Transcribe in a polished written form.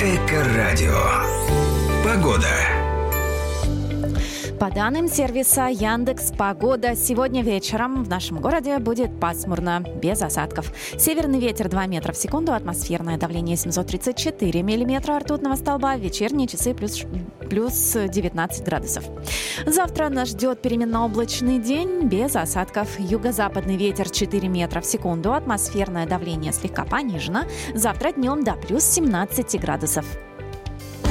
Эко-радио. Погода. По данным сервиса Яндекс.Погода, сегодня вечером в нашем городе будет пасмурно, без осадков. Северный ветер 2 метра в секунду, атмосферное давление 734 миллиметра ртутного столба, вечерние часы плюс 19 градусов. Завтра нас ждет переменно-облачный день без осадков. Юго-западный ветер 4 метра в секунду, атмосферное давление слегка понижено. Завтра днем до плюс 17 градусов.